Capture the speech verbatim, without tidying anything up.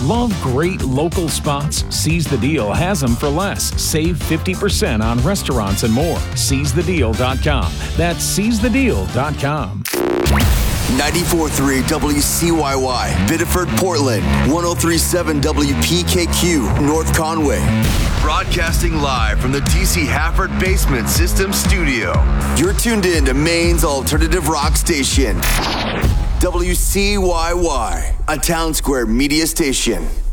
Love great local spots? Seize the Deal has them for less. Save fifty percent on restaurants and more. seize the deal dot com. That's seize the deal dot com. ninety-four point three W C Y Y, Biddeford, Portland. one oh three point seven W P K Q, North Conway. Broadcasting live from the D C Hafford Basement System Studio. You're tuned in to Maine's alternative rock station. W C Y Y, a Town Square media station.